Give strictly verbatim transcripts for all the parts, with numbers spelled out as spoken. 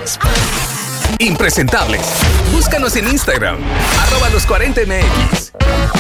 Impresentables. Búscanos en Instagram, arroba los cuarenta M X.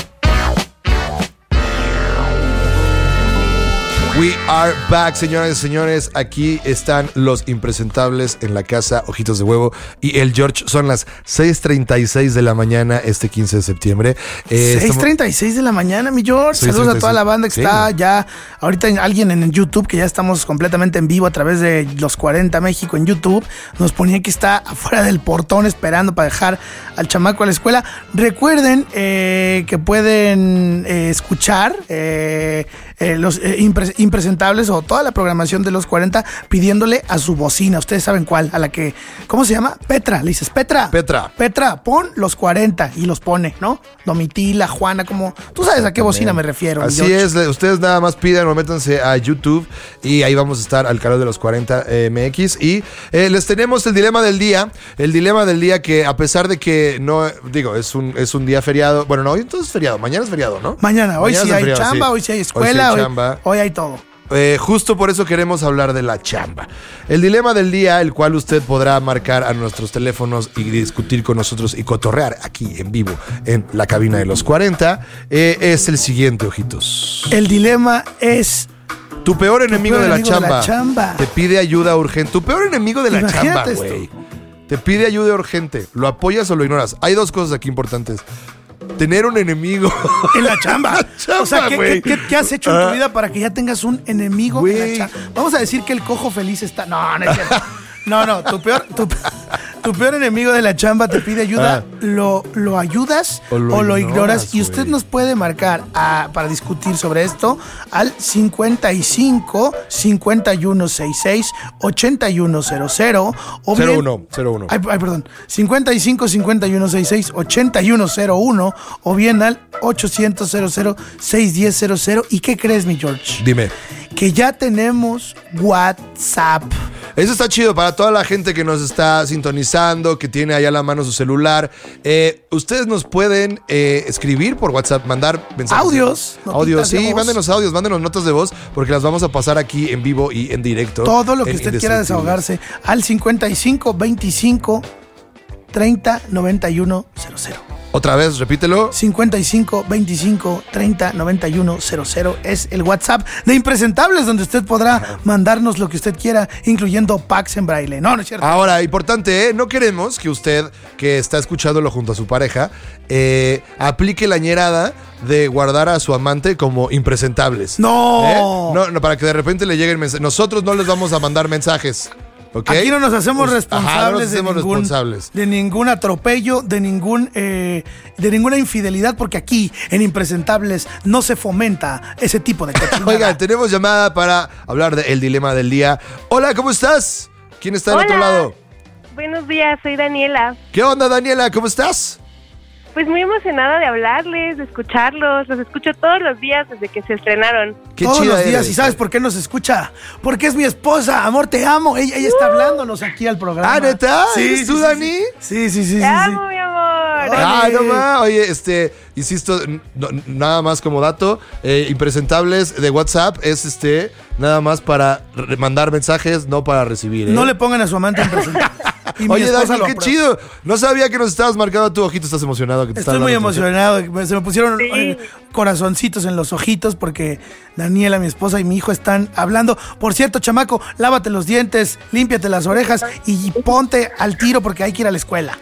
We are back, señoras y señores. Aquí están los impresentables en la casa Ojitos de Huevo y el George. Son las seis treinta y seis de la mañana este quince de septiembre. Eh, seis treinta y seis de la mañana, mi George. Saludos a toda la banda que sí. está ya. Ahorita alguien en YouTube, que ya estamos completamente en vivo a través de Los cuarenta México en YouTube, nos ponía que está afuera del portón esperando para dejar al chamaco a la escuela. Recuerden eh, que pueden eh, escuchar eh, eh, los eh, impres impresentables o toda la programación de Los cuarenta pidiéndole a su bocina. Ustedes saben cuál, a la que, ¿cómo se llama? Petra, le dices, Petra. Petra. Petra, pon Los cuarenta y los pone, ¿no? Domitila, Juana, como, tú sabes a qué bocina me refiero. Así es, ustedes nada más pidan o métanse a YouTube y ahí vamos a estar al canal de Los cuarenta M X y eh, les tenemos el dilema del día, el dilema del día que a pesar de que no, digo, es un, es un día feriado, bueno, no, hoy entonces es feriado, mañana es feriado, ¿no? Mañana, hoy mañana sí hay feriado, chamba, sí. hoy sí hay escuela, hoy, sí hay, hoy, chamba. hoy hay todo. Eh, justo por eso queremos hablar de la chamba. El dilema del día, el cual usted podrá marcar a nuestros teléfonos y discutir con nosotros y cotorrear aquí en vivo en la cabina de Los cuarenta, eh, es el siguiente, ojitos. El dilema es... Tu peor enemigo, tu peor de, la enemigo chamba, de la chamba te pide ayuda urgente. Tu peor enemigo de la Imagínate chamba, esto. güey. Te pide ayuda urgente. ¿Lo apoyas o lo ignoras? Hay dos cosas aquí importantes. Tener un enemigo en la chamba. la chamba, o sea, ¿qué, ¿qué, qué, qué has hecho en tu vida para que ya tengas un enemigo Güey. en la chamba? Vamos a decir que el cojo feliz está... No, no es cierto. No, no, tu peor, tu, tu peor enemigo de la chamba te pide ayuda, ah. lo, lo ayudas o lo, o lo ignoras, ignoras y usted nos puede marcar a, para discutir sobre esto al cincuenta y cinco, cincuenta y uno sesenta y seis, ochenta y uno cero cero o bien, cero uno, cero uno. Ay, ay, perdón, cincuenta y cinco, cincuenta y uno sesenta y seis, ochenta y uno cero uno o bien al ochocientos, cero cero, seiscientos diez, cero cero. ¿Y qué crees, mi George? Dime. Que ya tenemos WhatsApp. Eso está chido para toda la gente que nos está sintonizando, que tiene allá a la mano su celular. Eh, ustedes nos pueden eh, escribir por WhatsApp, mandar mensajes. Audios. Audios, sí, mándenos audios, mándenos notas de voz, porque las vamos a pasar aquí en vivo y en directo. Todo lo que usted quiera desahogarse al cincuenta y cinco, veinticinco, treinta, noventa y uno, cero cero. Otra vez, repítelo. cincuenta y cinco, veinticinco, treinta, noventa y uno, cero cero es el WhatsApp de Impresentables, donde usted podrá mandarnos lo que usted quiera, incluyendo packs en braille. No, no es cierto. Ahora, importante, ¿eh? No queremos que usted, que está escuchándolo junto a su pareja, eh, aplique la ñerada de guardar a su amante como impresentables. No. ¿Eh? No, no, para que de repente le lleguen mensajes. Nosotros no les vamos a mandar mensajes. ¿Okay? Aquí no nos hacemos responsables, Ajá, no nos hacemos de, ningún, responsables de ningún atropello, de ningún eh, de ninguna infidelidad, porque aquí en Impresentables no se fomenta ese tipo de cosas. Oigan, tenemos llamada para hablar del dilema del día. Hola, ¿cómo estás? ¿Quién está del Hola. otro lado? Buenos días, soy Daniela. ¿Qué onda, Daniela? ¿Cómo estás? Pues muy emocionada de hablarles, de escucharlos. Los escucho todos los días desde que se estrenaron. Qué todos chida los días. eres. ¿Y sabes por qué nos escucha? Porque es mi esposa. Amor, te amo. Ella, ella está hablándonos aquí al programa. Ah, ¿neta? Sí, ¿Eres sí, tú, sí, Dani? Sí, sí, sí. sí, Te sí, amo, sí. mi amor. Ah, no más. Oye, este, insisto, no, nada más como dato, eh, Impresentables de WhatsApp es este, nada más para re- mandar mensajes, no para recibir. ¿eh? No le pongan a su amante Impresentables. Y mi Oye, esposa Dani, lo qué aprueba. chido. No sabía que nos estabas marcando tu ojito. Estás emocionado. Que te está Estoy muy hablando tu emocionado. Se me pusieron Sí. eh, corazoncitos en los ojitos porque Daniela, mi esposa, y mi hijo están hablando. Por cierto, chamaco, lávate los dientes, límpiate las orejas y ponte al tiro porque hay que ir a la escuela.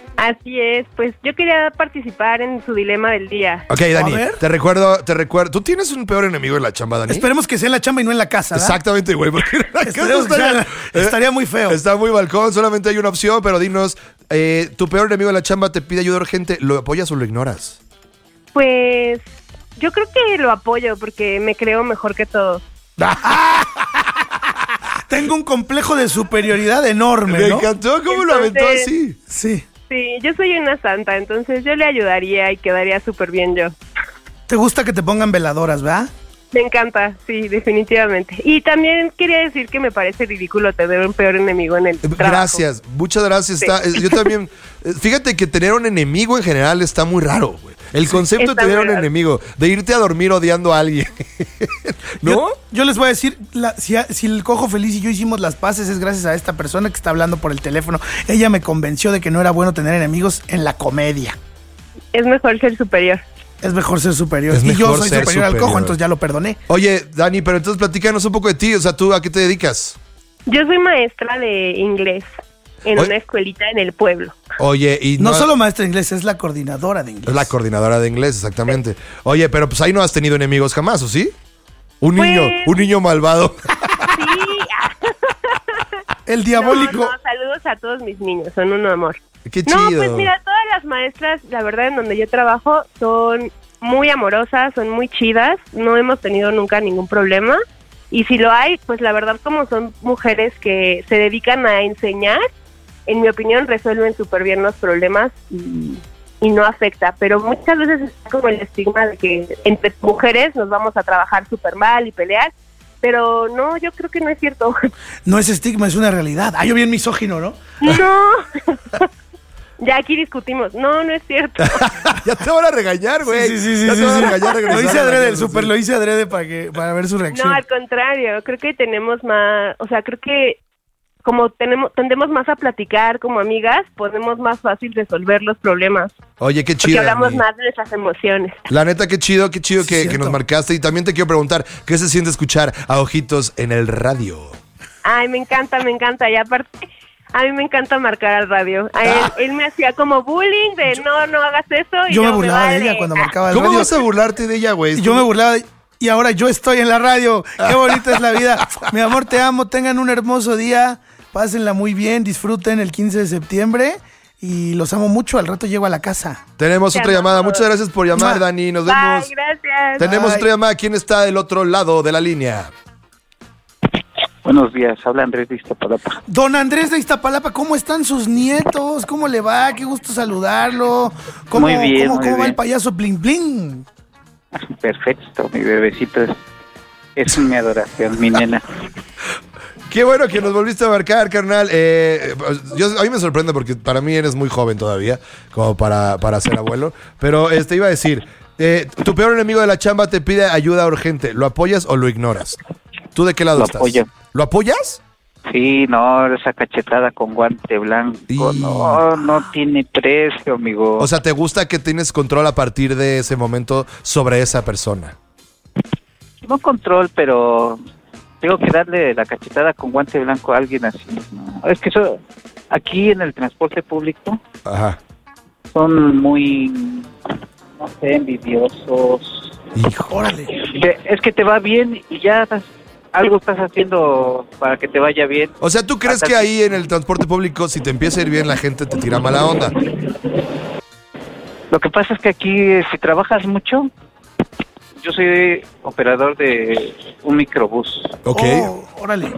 Así es, pues yo quería participar en su dilema del día. Ok, Dani, A ver. te recuerdo, te recuerdo. ¿Tú tienes un peor enemigo en la chamba, Dani? Esperemos que sea en la chamba y no en la casa, ¿verdad? Exactamente, güey, porque en la casa Esperemos que sea en la- eh, estaría muy feo. Está muy balcón, solamente hay una opción, pero dinos, eh, tu peor enemigo en la chamba te pide ayuda urgente, ¿lo apoyas o lo ignoras? Pues yo creo que lo apoyo porque me creo mejor que todos. Tengo un complejo de superioridad enorme, Me ¿no? encantó cómo lo aventó Entonces- así. Sí. Sí, yo soy una santa, entonces yo le ayudaría y quedaría súper bien yo. ¿Te gusta que te pongan veladoras, ¿verdad? Me encanta, sí, definitivamente. Y también quería decir que me parece ridículo tener un peor enemigo en el trabajo. Gracias, muchas gracias. Sí. Está, yo también, fíjate que tener un enemigo en general está muy raro, güey. El concepto está de tener un raro. enemigo, de irte a dormir odiando a alguien. ¿No? Yo, yo les voy a decir, la, si, si el Cojo Feliz y yo hicimos las paces es gracias a esta persona que está hablando por el teléfono. Ella me convenció de que no era bueno tener enemigos en la comedia. Es mejor ser superior. Es mejor ser superior. Es y yo soy superior, superior al Cojo, entonces ya lo perdoné. Oye, Dani, pero entonces platícanos un poco de ti. O sea, ¿tú a qué te dedicas? Yo soy maestra de inglés en Oye, una escuelita en el pueblo. Oye, y no, no solo maestra de inglés, es la coordinadora de inglés. Es la coordinadora de inglés, exactamente. Oye, pero pues ahí no has tenido enemigos jamás, ¿o sí? Un pues, niño, un niño malvado. Sí. El diabólico. No, no, saludos a todos mis niños, son un amor. Qué chido. No, pues mira, todas las maestras, la verdad, en donde yo trabajo, son muy amorosas, son muy chidas, no hemos tenido nunca ningún problema. Y si lo hay, pues la verdad, como son mujeres que se dedican a enseñar, en mi opinión, resuelven súper bien los problemas y, y no afecta. Pero muchas veces está como el estigma de que entre mujeres nos vamos a trabajar súper mal y pelear. Pero no, yo creo que no es cierto. No es estigma, es una realidad. Ah, yo bien misógino, ¿no? No. Ya aquí discutimos. No, no es cierto. Ya te van a regañar, güey. Sí, sí, sí. Ya sí, te van sí. a regañar. Lo hice adrede, el sí. súper lo hice adrede para, que, para ver su reacción. No, al contrario. Creo que tenemos más... O sea, creo que como tenemos tendemos más a platicar como amigas, podemos más fácil resolver los problemas. Oye, qué Porque chido. hablamos Dani. más de nuestras emociones. La neta, qué chido, qué chido Sí, que, que cierto. nos marcaste. Y también te quiero preguntar, ¿qué se siente escuchar a Ojitos en el radio? Ay, me encanta, me encanta. Y aparte... A mí me encanta marcar al radio. A él, Ah. él me hacía como bullying de no, no hagas eso. Y Yo yo me burlaba vale. de ella cuando marcaba el ¿Cómo radio. vas a burlarte de ella, güey? Y yo me burlaba de... Y ahora yo estoy en la radio. Qué bonita es la vida. Mi amor, te amo. Tengan un hermoso día. Pásenla muy bien. Disfruten el quince de septiembre. Y los amo mucho. Al rato llego a la casa. Tenemos Te otra amamos. llamada. Muchas gracias por llamar, Mua. Dani. Nos Bye, vemos. gracias. Tenemos Bye. otra llamada. ¿Quién está del otro lado de la línea? Buenos días, habla Andrés de Iztapalapa. Don Andrés de Iztapalapa, ¿cómo están sus nietos? ¿Cómo le va? Qué gusto saludarlo. ¿Cómo, Muy bien, ¿cómo, muy cómo va bien. el payaso Bling Bling? Perfecto, mi bebecito es, es mi adoración, mi nena. Qué bueno que nos volviste a marcar, carnal. Eh, yo, a mí me sorprende porque para mí eres muy joven todavía, como para, para ser abuelo. Pero este iba a decir, eh, tu peor enemigo de la chamba te pide ayuda urgente. ¿Lo apoyas o lo ignoras? ¿Tú de qué lado Lo estás? apoyo. ¿Lo apoyas? Sí, no, esa cachetada con guante blanco, Y- no, no tiene precio, amigo. O sea, ¿te gusta que tienes control a partir de ese momento sobre esa persona? no control, pero tengo que darle la cachetada con guante blanco a alguien así. No, es que eso, aquí en el transporte público Ajá. son muy, no sé, envidiosos. Hijo. Órale. Te- es que te va bien y ya estás- algo estás haciendo para que te vaya bien. O sea, ¿tú crees Hasta que que- ahí en el transporte público, si te empieza a ir bien, la gente te tira mala onda? Lo que pasa es que aquí, eh, si trabajas mucho, yo soy operador de un microbús. Ok. Oh, órale.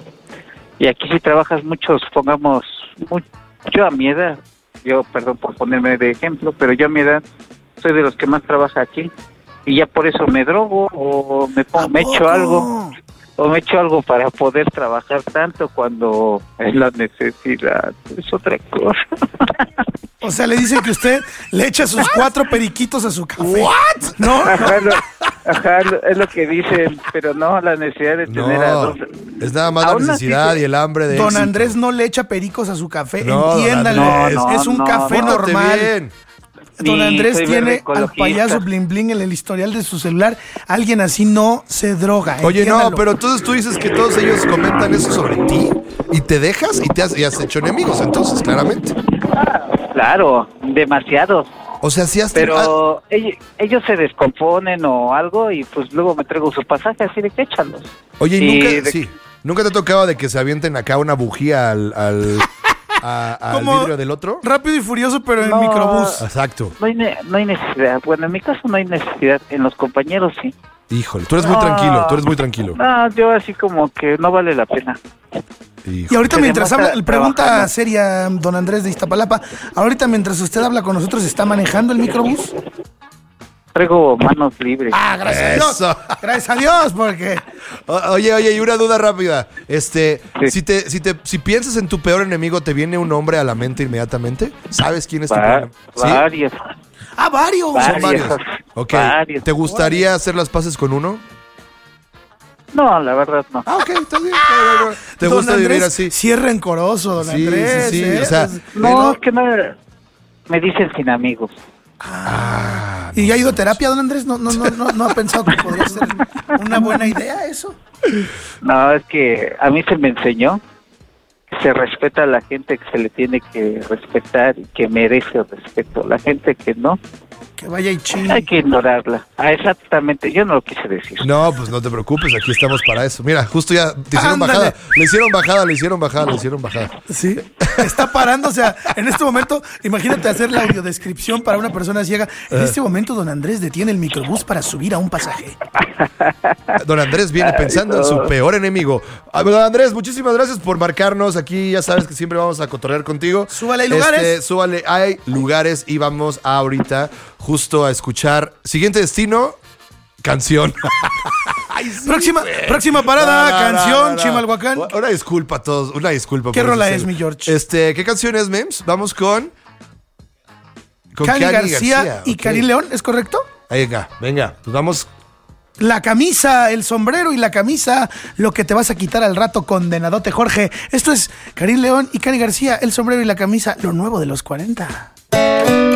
Y aquí si trabajas mucho, supongamos, mu- yo a mi edad, yo, perdón por ponerme de ejemplo, pero yo a mi edad soy de los que más trabaja aquí. Y ya por eso me drogo o me, pongo, ¿A me echo poco? algo. O me echo algo para poder trabajar tanto cuando es la necesidad. Es otra cosa. O sea, le dicen que usted le echa sus cuatro periquitos a su café. ¿What? No, Ajá, lo, ajá, lo- es lo que dicen, pero no la necesidad de tener a No, dos. es nada más la Aún así necesidad que- y el hambre de don éxito. Andrés no le echa pericos a su café. No, don Entiéndanlo. Andrés. No, es un no, café no. Pórtate normal. bien. Don Sí, Andrés soy tiene verde al ecologista. payaso Bling Bling en el historial de su celular. Alguien así no se droga. Oye, no, entiéndalo. pero entonces tú dices que todos ellos comentan eso sobre ti y te dejas y te has, y has hecho enemigos, entonces, claramente. Claro, demasiados. O sea, si has... Pero ellos, ellos se descomponen o algo y pues luego me traigo su pasaje así de que échalos. Oye, ¿y Y nunca, de- sí, nunca te ha tocado de que se avienten acá una bujía al, al, a- al Como vidrio del otro? Rápido y furioso, pero en No. microbús. Exacto. No hay, ne- no hay necesidad. Bueno, en mi caso no hay necesidad. En los compañeros sí. Híjole, tú eres muy No. tranquilo, tú eres muy tranquilo. No, yo así como que no vale la pena. Híjole. Y ahorita Tenemos mientras habla, a- pregunta trabajando. seria, don Andrés de Iztapalapa, ahorita mientras usted habla con nosotros, ¿está manejando el microbús? traigo manos libres. Ah, gracias Eso. a Dios. Gracias a Dios, porque... O- Oye, oye, y una duda rápida. Este, Sí. si te, si te, si piensas en tu peor enemigo, ¿te viene un nombre a la mente inmediatamente? ¿Sabes quién es tu Va- peor enemigo? ¿Sí? varios. Ah, varios. Va- Son varios. varios. Ok. Varios. ¿Te gustaría hacer las paces con uno? No, la verdad no. Ah, ok, está bien. No, no, no. ¿Te Don gusta Andrés, vivir así? Sí es rencoroso, don Sí, Andrés. sí, sí, ¿eh? o sea, Pues, No, es que no, me dicen sin amigos. Ah, ¿Y ya ha ido a terapia, don Andrés? ¿No, no, no, no, no ha pensado que podría ser una buena idea eso? No, es que a mí se me enseñó que se respeta a la gente que se le tiene que respetar y que merece el respeto. La gente que no, Que vaya y ching. hay que ignorarla. Ah, exactamente, yo no lo quise decir. no, pues no te preocupes, aquí estamos para eso. Mira, justo ya te hicieron Ándale. bajada. Le hicieron bajada, le hicieron bajada, le hicieron bajada. Sí, está parando, o sea, en este momento, imagínate hacer la audiodescripción para una persona ciega. En este momento, don Andrés detiene el microbús para subir a un pasaje. Don Andrés viene pensando en su peor enemigo. Ah, Don Andrés, muchísimas gracias por marcarnos. Aquí ya sabes que siempre vamos a cotorrear contigo. Súbale, hay lugares. Este, súbale, hay lugares y vamos ahorita justo a escuchar. Siguiente destino, canción. Ay, sí, Próxima, güey. próxima parada, No, no, no, canción, no, no. Chimalhuacán. Una disculpa a todos, una disculpa. ¿Qué por rola eso. es, mi George? Este, ¿qué canción es, Mems? Vamos con... con Cani García, y ok. Karim León, ¿es correcto? Venga, venga, pues vamos. La camisa, el sombrero y la camisa, lo que te vas a quitar al rato, condenadote Jorge. Esto es Karim León y Cani García, el sombrero y la camisa, lo nuevo de los cuarenta.